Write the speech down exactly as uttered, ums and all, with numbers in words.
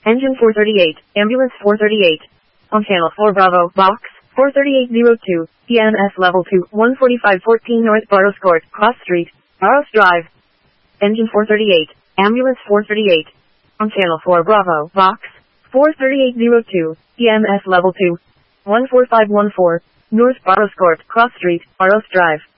Engine four thirty-eight, Ambulance four thirty-eight. On channel four Bravo, box, four thirty-eight oh two, E M S level two, one forty-five fourteen North Barros Court, Cross Street, Barros Drive. Engine four thirty-eight, Ambulance four thirty-eight. On channel four Bravo, box, four thirty-eight oh two, E M S level two, one four five one four, North Barros Court, Cross Street, Barros Drive.